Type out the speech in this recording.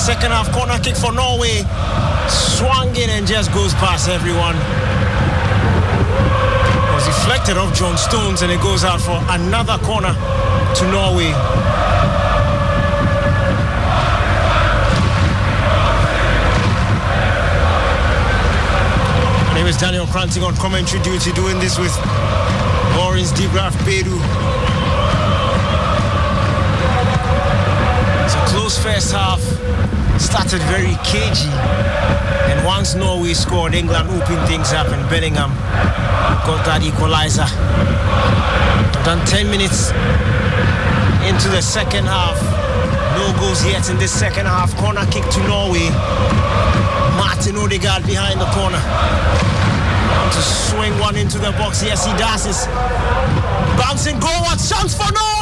Second half corner kick for Norway. Swung in and just goes past everyone. Was deflected off John Stones and it goes out for another corner to Norway. My name is Daniel Kranting on commentary duty, doing this with Lawrence DeGraff Bedu. It's a close first half. Started very cagey, and once Norway scored, England opened things up, and Bellingham got that equalizer. Done 10 minutes into the second half. No goals yet in this second half. Corner kick to Norway. Martin Odegaard behind the corner to swing one into the box. Yes, he does. It's bouncing goal. What chance for Norway?